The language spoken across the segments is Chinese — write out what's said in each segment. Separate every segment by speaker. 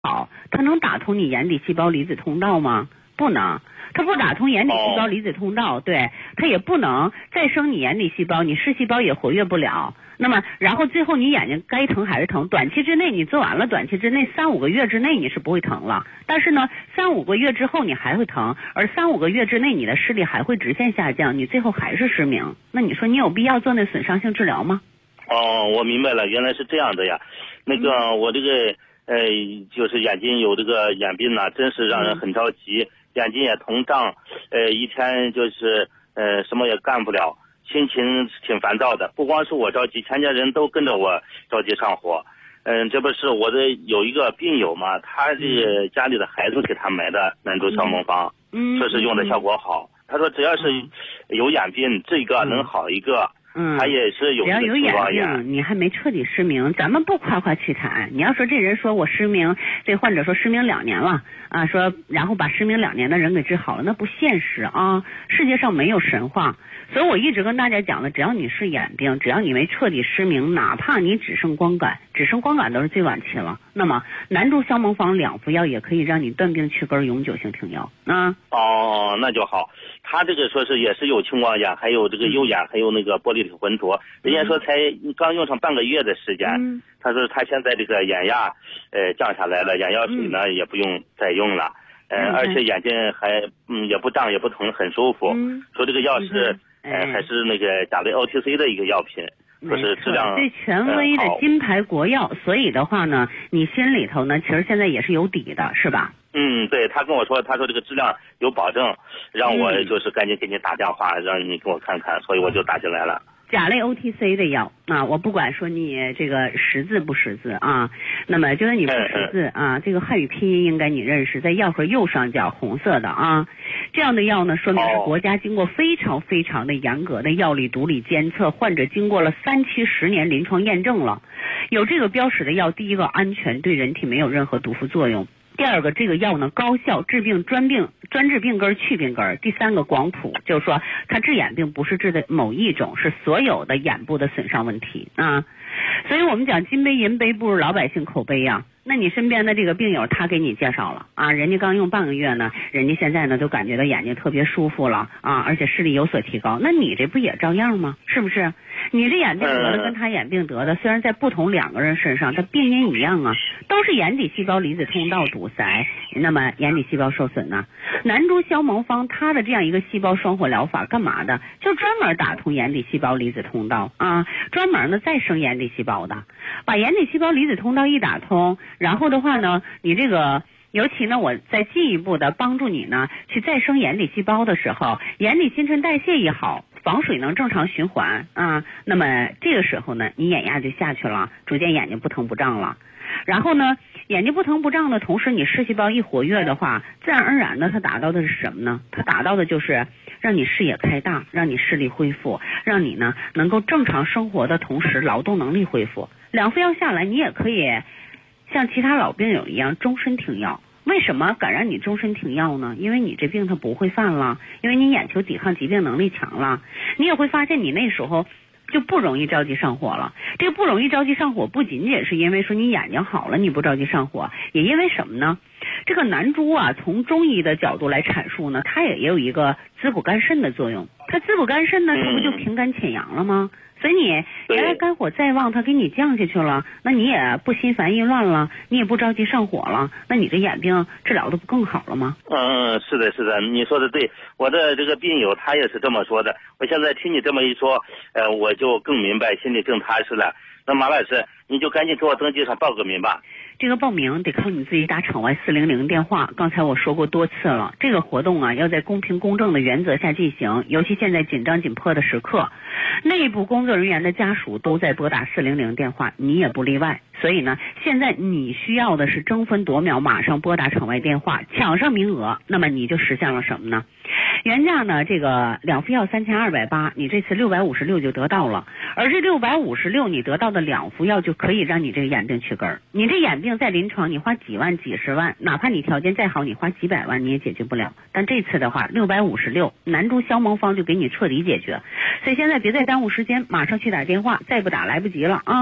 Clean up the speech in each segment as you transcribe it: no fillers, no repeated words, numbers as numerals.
Speaker 1: 好，它能打通你眼底细胞离子通道吗？不能，它不打通眼底细胞离子通道，对，它也不能再生你眼底细胞，你视细胞也活跃不了。那么，然后最后你眼睛该疼还是疼，短期之内你做完了，短期之内3-5个月之内你是不会疼了，但是呢，3-5个月之后你还会疼，而3-5个月之内你的视力还会直线下降，你最后还是失明。那你说你有必要做那损伤性治疗吗？
Speaker 2: 哦，我明白了，原来是这样的呀。那个我这个就是眼睛有这个眼病呢，真是让人很着急，眼睛也膨胀，一天就是什么也干不了，心情挺烦躁的。不光是我着急，全家人都跟着我着急上火。这不是我的有一个病友嘛，他这个家里的孩子给他买的南州小蒙方，说是用的效果好。他说只要是有眼病，这个能好一个。他也是有
Speaker 1: 只要有眼病，你还没彻底失明，咱们不夸夸其谈。你要说这人说我失明，这患者说失明2年了啊，说然后把失明2年的人给治好了，那不现实啊！世界上没有神话，所以我一直跟大家讲的，只要你是眼病，只要你没彻底失明，哪怕你只剩光感都是最晚期了。那么南珠消蒙方2副药也可以让你断病去根，永久性停药啊。
Speaker 2: 哦，那就好。他这个说是也是有青光眼，还有这个右眼，还有那个玻璃体混浊。人家说才刚用上半个月的时间，他说他现在这个眼压降下来了，眼药水呢也不用再用了，而且眼睛还也不胀也不疼，很舒服。说这个药是还是那个甲类 OTC 的一个药品。说是质量
Speaker 1: 最权威的金牌国药，所以的话呢，你心里头呢，其实现在也是有底的，是吧？
Speaker 2: 对，他跟我说，他说这个质量有保证，让我就是赶紧给你打电话，让你给我看看，所以我就打进来了。
Speaker 1: 甲类 OTC 的药啊，我不管说你这个识字不识字啊，那么就算你不识字啊，这个汉语拼音应该你认识，在药盒右上角红色的啊，这样的药呢，说明是国家经过非常非常的严格的药理毒理监测，患者经过了3期10年临床验证了，有这个标识的药，第一个安全，对人体没有任何毒副作用。第二个，这个药呢高效治病专治病根去病根。第三个广谱，就是说它治眼病不是治的某一种，是所有的眼部的损伤问题啊。所以我们讲金杯银杯不如老百姓口碑呀。那你身边的这个病友他给你介绍了啊，人家刚用半个月呢，人家现在呢都感觉到眼睛特别舒服了啊，而且视力有所提高，那你这不也照样吗？是不是？你这眼病得的跟他眼病得的，虽然在不同2个人身上，它病因一样啊，都是眼底细胞离子通道堵塞，那么眼底细胞受损呢。南珠消蒙方它的这样一个细胞双活疗法干嘛的？就专门打通眼底细胞离子通道啊，专门呢再生眼底细胞的，把眼底细胞离子通道一打通，然后的话呢，你这个尤其呢，我再进一步的帮助你呢，去再生眼底细胞的时候，眼底新陈代谢一好，房水能正常循环啊，那么这个时候呢，你眼压就下去了，逐渐眼睛不疼不胀了。然后呢，眼睛不疼不胀的同时，你视细胞一活跃的话，自然而然的它达到的是什么呢？它达到的就是让你视野开大，让你视力恢复，让你呢能够正常生活的同时劳动能力恢复。2副药下来，你也可以像其他老病友一样终身停药。为什么敢让你终身停药呢？因为你这病它不会犯了，因为你眼球抵抗疾病能力强了。你也会发现你那时候就不容易着急上火了。这个不容易着急上火，不仅仅是因为说你眼睛好了你不着急上火，也因为什么呢？这个南珠啊，从中医的角度来阐述呢，它也有一个滋补肝肾的作用。它滋补肝肾呢，它不就平肝潜阳了吗？所以你原来肝火再旺，它给你降下去了，那你也不心烦意乱了，你也不着急上火了，那你这眼病治疗的不更好了吗？
Speaker 2: 是的，是的，你说的对。我的这个病友他也是这么说的。我现在听你这么一说，我就更明白，心里更踏实了。那马老师，你就赶紧给我登记上报个名吧。
Speaker 1: 这个报名得靠你自己打场外400电话，刚才我说过多次了，这个活动啊要在公平公正的原则下进行，尤其现在紧张紧迫的时刻，内部工作人员的家属都在拨打400电话，你也不例外。所以呢，现在你需要的是争分夺秒，马上拨打场外电话，抢上名额，那么你就实现了什么呢？原价呢，这个2副药3280，你这次656就得到了，而这656你得到的2副药就可以让你这个眼病去根。你这眼病在临床你花几万几十万，哪怕你条件再好，你花几百万你也解决不了。但这次的话656南珠消蒙方就给你彻底解决。所以现在别再耽误时间，马上去打电话，再不打来不及了啊。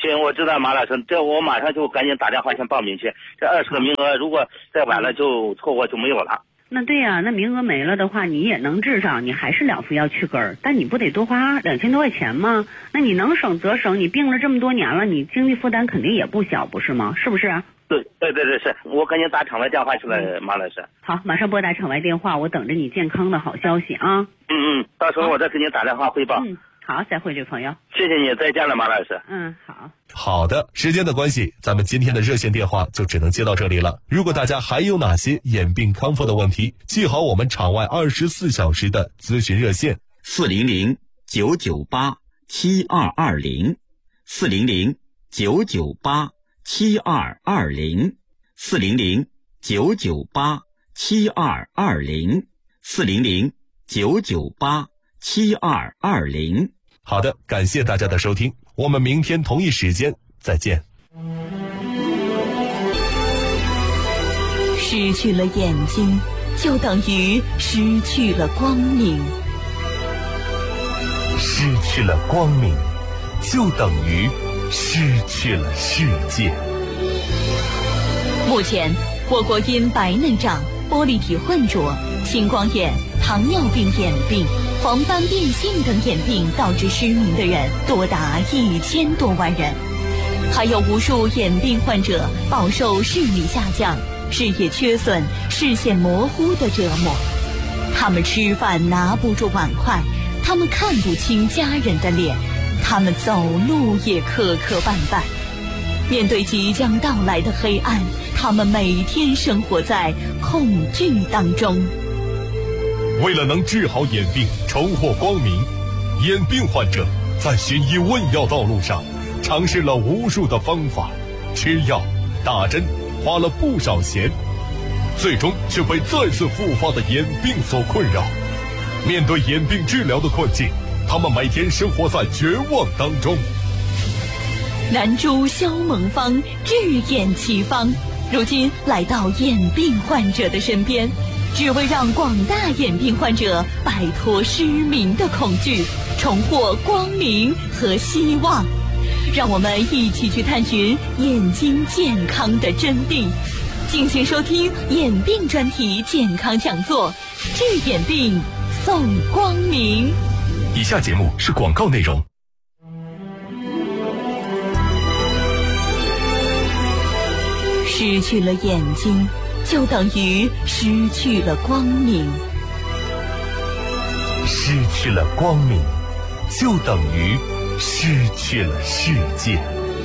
Speaker 2: 行，我知道马老师，这我马上就赶紧打电话先报名去。这20个名额，如果再晚了就错过就没有了。
Speaker 1: 那对呀，那名额没了的话，你也能治上，你还是两副要去根儿，但你不得多花2000多块钱吗？那你能省则省，你病了这么多年了，你经济负担肯定也不小，不是吗？是不是？
Speaker 2: 对，是我赶紧打场外电话去了，马老师。
Speaker 1: 好，马上拨打场外电话，我等着你健康的好消息啊。
Speaker 2: 到时候我再给你打电话汇报。
Speaker 1: 好，再会，这朋友。
Speaker 2: 谢谢你，再见了，马老师。
Speaker 1: 好。
Speaker 3: 好的，时间的关系，咱们今天的热线电话就只能接到这里了。如果大家还有哪些眼病康复的问题，记好我们场外24小时的咨询热线
Speaker 4: 400-998-7220 400-998-7220 400-998-7220 400-998-7220。
Speaker 3: 好的，感谢大家的收听，我们明天同一时间再见。
Speaker 5: 失去了眼睛，就等于失去了光明；
Speaker 3: 失去了光明，就等于失去了世界。
Speaker 5: 目前，我国因白内障、玻璃体混浊、青光眼、糖尿病眼病、黄斑变性等眼病导致失明的人多达1000多万人，还有无数眼病患者饱受视力下降、视野缺损、视线模糊的折磨。他们吃饭拿不住碗筷，他们看不清家人的脸，他们走路也磕磕绊绊。面对即将到来的黑暗，他们每天生活在恐惧当中。
Speaker 3: 为了能治好眼病，重获光明，眼病患者在寻医问药道路上尝试了无数的方法，吃药、打针，花了不少钱，最终却被再次复发的眼病所困扰。面对眼病治疗的困境，他们每天生活在绝望当中。
Speaker 5: 南珠肖蒙方治眼奇方，如今来到眼病患者的身边，只为让广大眼病患者摆脱失明的恐惧，重获光明和希望。让我们一起去探寻眼睛健康的真谛。敬请收听眼病专题健康讲座，治眼病送光明。
Speaker 3: 以下节目是广告内容。
Speaker 5: 失去了眼睛，就等于失去了光明；
Speaker 3: 失去了光明，就等于失去了世界。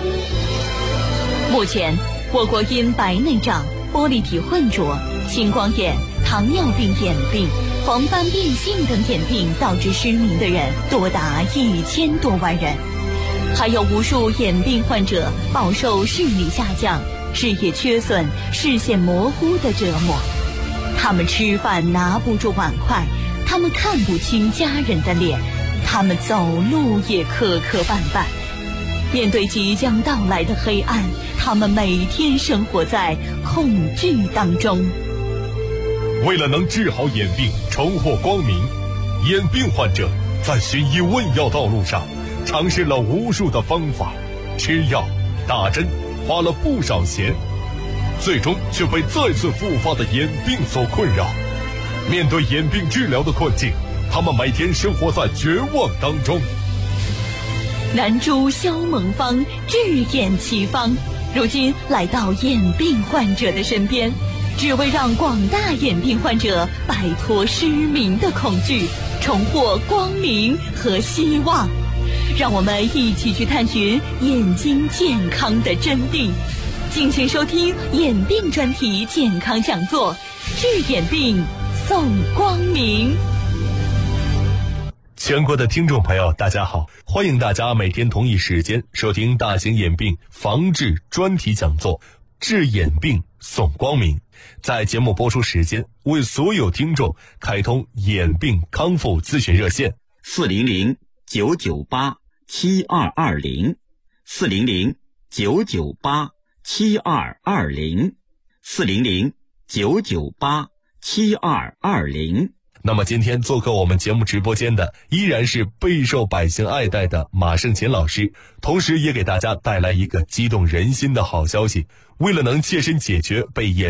Speaker 5: 目前，我国因白内障、玻璃体混浊、青光眼、糖尿病眼病、黄斑变性等眼病导致失明的人多达1000多万人，还有无数眼病患者饱受视力下降、视野缺损、视线模糊的折磨。他们吃饭拿不住碗筷，他们看不清家人的脸，他们走路也磕磕绊绊。面对即将到来的黑暗，他们每天生活在恐惧当中。
Speaker 3: 为了能治好眼病，重获光明，眼病患者在寻医问药道路上尝试了无数的方法，吃药、打针，花了不少钱，最终却被再次复发的眼病所困扰。面对眼病治疗的困境，他们每天生活在绝望当中。
Speaker 5: 南珠肖蒙方治眼奇方，如今来到眼病患者的身边，只为让广大眼病患者摆脱失明的恐惧，重获光明和希望。让我们一起去探寻眼睛健康的真谛。敬请收听眼病专题健康讲座，治眼病送光明。
Speaker 3: 全国的听众朋友大家好，欢迎大家每天同一时间收听大型眼病防治专题讲座，治眼病送光明。在节目播出时间，为所有听众开通眼病康复咨询热线
Speaker 4: 400-998-7220 400-998-7220 400-998-7220。
Speaker 3: 那么今天做客我们节目直播间的依然是备受百姓爱戴的马胜琴老师，同时也给大家带来一个激动人心的好消息。为了能切身解决被眼